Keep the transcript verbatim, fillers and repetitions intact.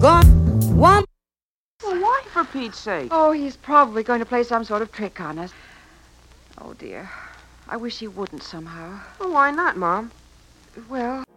Gone. One. Well, why, for Pete's sake? Oh, he's probably going to play some sort of trick on us. Oh, dear. I wish he wouldn't somehow. Well, why not, Mom? Well,